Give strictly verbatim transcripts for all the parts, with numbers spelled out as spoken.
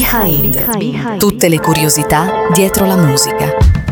Behind. Tutte le curiosità dietro la musica.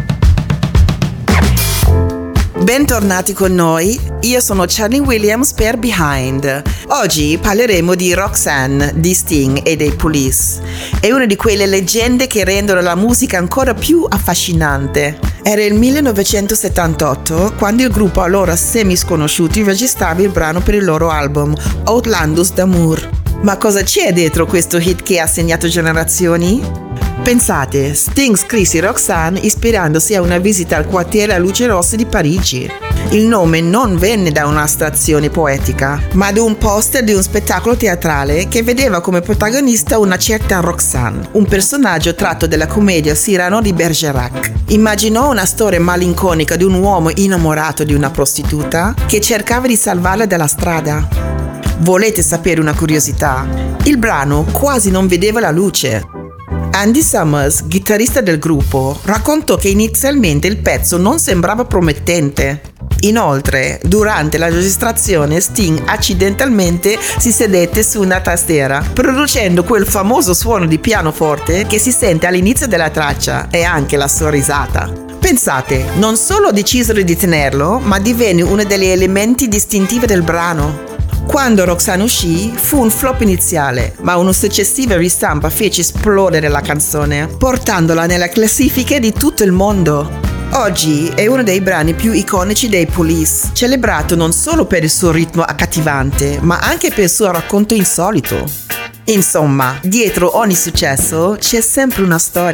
Bentornati con noi, io sono Charlie Williams per Behind. Oggi parleremo di Roxanne, di Sting e dei Police. È una di quelle leggende che rendono la musica ancora più affascinante. Era il millenovecentosettantotto quando il gruppo allora semi-sconosciuti registrava il brano per il loro album Outlandus d'Amour. Ma cosa c'è dietro questo hit che ha segnato generazioni? Pensate, Sting scrisse Roxanne ispirandosi a una visita al quartiere a luce rosse di Parigi. Il nome non venne da una stazione poetica, ma da un poster di un spettacolo teatrale che vedeva come protagonista una certa Roxanne, un personaggio tratto dalla commedia Cyrano di Bergerac. Immaginò una storia malinconica di un uomo innamorato di una prostituta che cercava di salvarla dalla strada. Volete sapere una curiosità? Il brano quasi non vedeva la luce. Andy Summers, chitarrista del gruppo, raccontò che inizialmente il pezzo non sembrava promettente. Inoltre, durante la registrazione, Sting accidentalmente si sedette su una tastiera, producendo quel famoso suono di pianoforte che si sente all'inizio della traccia e anche la sua risata. Pensate, non solo decisero di tenerlo, ma divenne uno degli elementi distintivi del brano. Quando Roxanne uscì, fu un flop iniziale, ma una successiva ristampa fece esplodere la canzone, portandola nelle classifiche di tutto il mondo. Oggi è uno dei brani più iconici dei Police, celebrato non solo per il suo ritmo accattivante, ma anche per il suo racconto insolito. Insomma, dietro ogni successo c'è sempre una storia.